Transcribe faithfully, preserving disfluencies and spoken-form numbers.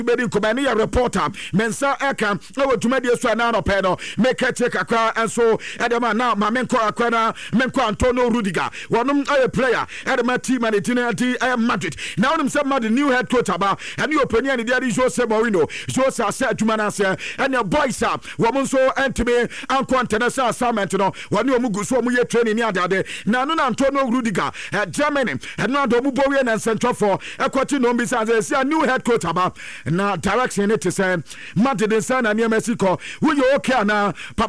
bedi komani ya reporter mensa eka ewo tumadi so na no pe no make check akwa enso edema na ma menko akwa na menko Antonio Rudiger wonum aye player edema team and tinati aye Madrid now them say Madrid new head coach aba and you opinion the dey Jose Mourinho Jose asa adwuma na se and your boys up wom so entime anko international assignment no woni omugu so omu ye training ni adade na no na Antonio Rudiger Germany and no do mu bowie na central for ekwati no bi say a new head coach aba na direction it is Madrid san na Mexico we you okay na papa